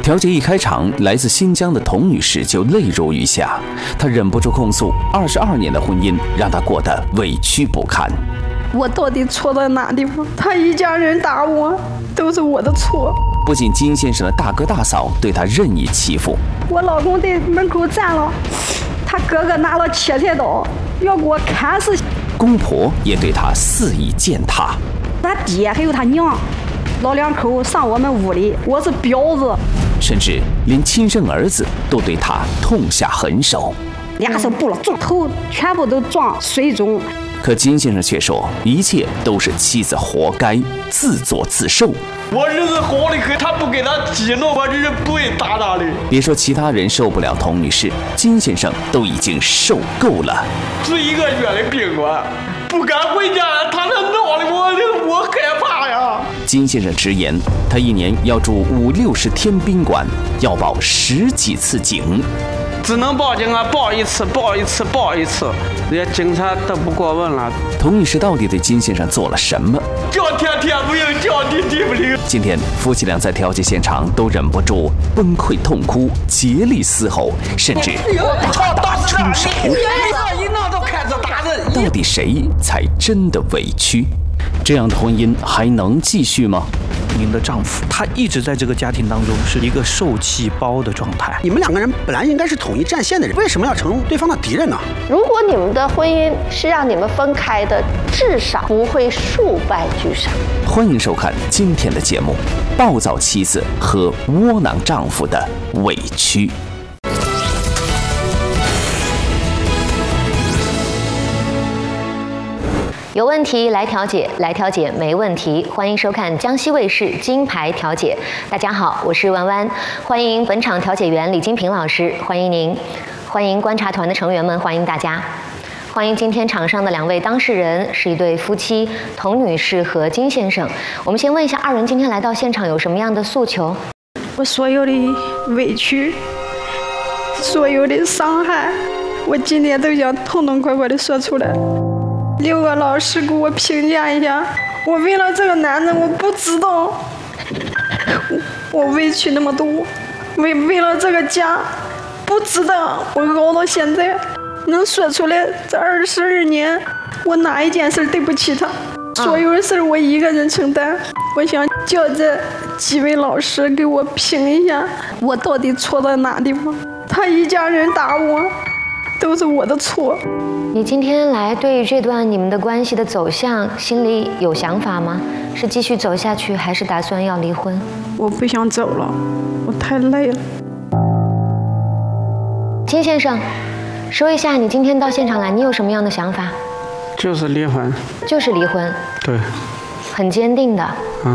调解一开场，来自新疆的童女士就泪如雨下，她忍不住控诉，22年的婚姻让她过得委屈不堪。 我到底错在哪地方？他一家人打我，都是我的错。 不仅金先生的大哥大嫂对她任意欺负， 我老公在门口站了，他哥哥拿了切菜刀要给我砍死。 公婆也对她肆意践踏， 他爹还有他娘，老两口上我们屋里，我是婊子， 甚至连亲生儿子都对她痛下狠手， 俩手不了，头全部都撞水中。 可金先生却说，一切都是妻子活该，自作自受。 我日子好的很，他不给他激怒，我日子不会打他的。 别说其他人受不了童女士，金先生都已经受够了。 住1个月的宾馆，不敢回家，他那闹的我害怕呀。 金先生直言，他一年要住50-60天宾馆，要报10几次警。 只能报警啊，报一次，人家警察都不过问了。 童女士到底对金先生做了什么？ 叫天天不应，叫地地不灵。 今天夫妻俩在调解现场都忍不住崩溃痛哭，竭力嘶吼，甚至出手。 一闹都开始打人。 到底谁才真的委屈？这样的婚姻还能继续吗？ 您的丈夫他一直在这个家庭当中是一个受气包的状态。 你们两个人本来应该是统一战线的人，为什么要成对方的敌人呢？ 如果你们的婚姻是让你们分开的，至少不会数败俱伤。 欢迎收看今天的节目《暴躁妻子和窝囊丈夫的委屈》。 有问题来调解，来调解没问题。欢迎收看江西卫视金牌调解。大家好，我是弯弯，欢迎本场调解员李金平老师，欢迎您，欢迎观察团的成员们，欢迎大家，欢迎今天场上的2位当事人，是一对夫妻，童女士和金先生。我们先问一下2人今天来到现场有什么样的诉求？ 我所有的委屈，所有的伤害，我今天都想痛痛快快的说出来。6个老师给我评价一下，我为了这个男人，我不知道我委屈那么多，为了这个家，不知道我熬到现在能说出来，这22年我哪一件事对不起他，所有的事我一个人承担。我想叫这几位老师给我评一下，我到底错在哪地方？他一家人打我，都是我的错。 你今天来对于这段你们的关系的走向，心里有想法吗？是继续走下去，还是打算要离婚？ 我不想走了，我太累了。 金先生，说一下你今天到现场来，你有什么样的想法？ 就是离婚。 就是离婚。 对。 很坚定的。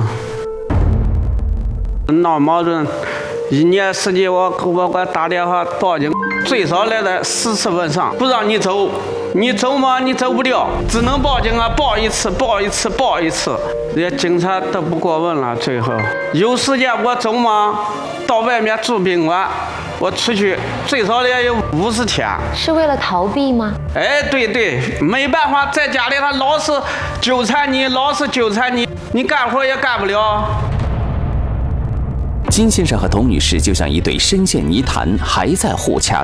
闹矛盾，1年时间我打电话报警，最少来了10次问上，不让你走。你走吗？你走不了，只能报警啊！报一次，人家警察都不过问了。最后有时间我走吗？到外面住宾馆，我出去最少也有50天。 是为了逃避吗？ 哎，对，没办法，在家里他老是纠缠你，你干活也干不了。 金先生和童女士就像一对深陷泥潭还在互掐